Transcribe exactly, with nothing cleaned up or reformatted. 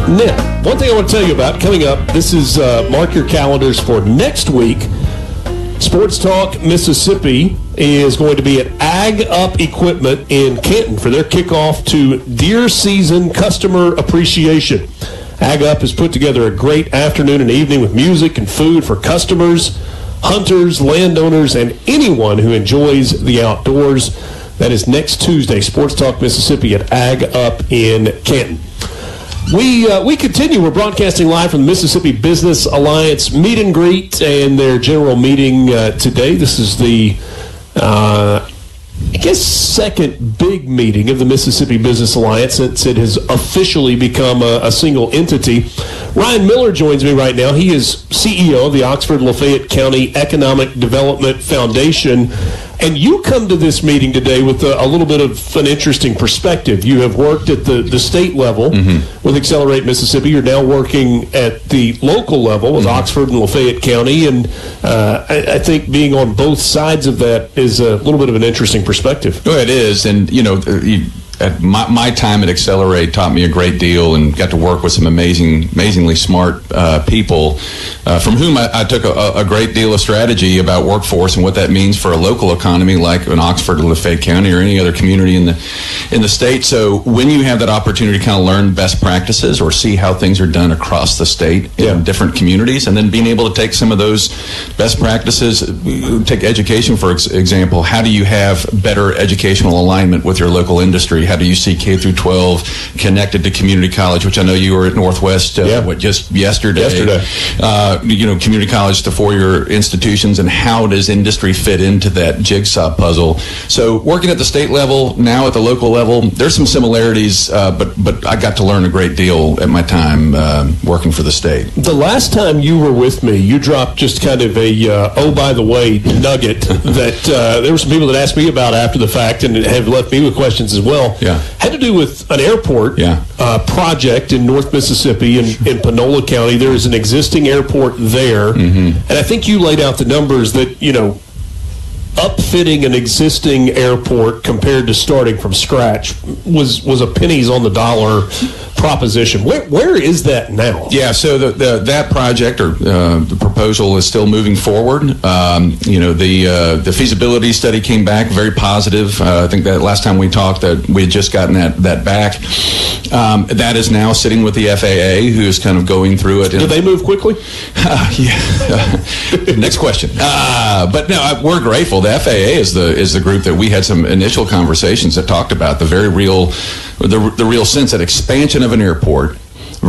Now, one thing I want to tell you about coming up, this is, uh, mark your calendars for next week. Sports Talk Mississippi is going to be at Ag Up Equipment in Canton for their kickoff to deer season customer appreciation. Ag Up has put together a great afternoon and evening with music and food for customers, hunters, landowners, and anyone who enjoys the outdoors. That is next Tuesday, Sports Talk Mississippi at Ag Up in Canton. We uh, we continue. We're broadcasting live from the Mississippi Business Alliance meet and greet and their general meeting uh, today. This is the, uh, I guess, second big meeting of the Mississippi Business Alliance since it has officially become a, a single entity. Ryan Miller joins me right now. He is C E O of the Oxford-Lafayette County Economic Development Foundation. And you come to this meeting today with a, a little bit of an interesting perspective. You have worked at the, the state level mm-hmm. with Accelerate Mississippi. You're now working at the local level with mm-hmm. Oxford and Lafayette County. And uh, I, I think being on both sides of that is a little bit of an interesting perspective. Oh, it is. And, you know, you, at my, my time at Accelerate taught me a great deal and got to work with some amazing, amazingly smart uh, people uh, from whom I, I took a, a great deal of strategy about workforce and what that means for a local economy like in Oxford or Lafayette County or any other community in the in the state. So when you have that opportunity to kind of learn best practices or see how things are done across the state yeah. in different communities, and then being able to take some of those best practices, take education for example, how do you have better educational alignment with your local industry? How do you see K through twelve connected to community college, which I know you were at Northwest uh, yeah. what just yesterday. Yesterday. Uh, you know, community college to four-year institutions, and how does industry fit into that jigsaw puzzle? So working at the state level, now at the local level, there's some similarities, uh, but but I got to learn a great deal at my time uh, working for the state. The last time you were with me, you dropped just kind of a, uh, oh, by the way, nugget that uh, there were some people that asked me about after the fact and have left me with questions as well. Yeah. Had to do with an airport yeah. uh, project in North Mississippi in, in Panola County. There is an existing airport there, mm-hmm. and I think you laid out the numbers that, you know, upfitting an existing airport compared to starting from scratch was was a pennies on the dollar proposition. Where where is that now? Yeah, so the, the that project or uh, the proposal is still moving forward. Um, you know, the uh, the feasibility study came back very positive. Uh, I think that last time we talked that we had just gotten that that back. Um, that is now sitting with the F A A, who is kind of going through it. Did they move quickly? Uh, yeah. Next question. Uh, but no, I, we're grateful. The F A A is the is the group that we had some initial conversations that talked about the very real, the the real sense that expansion of an airport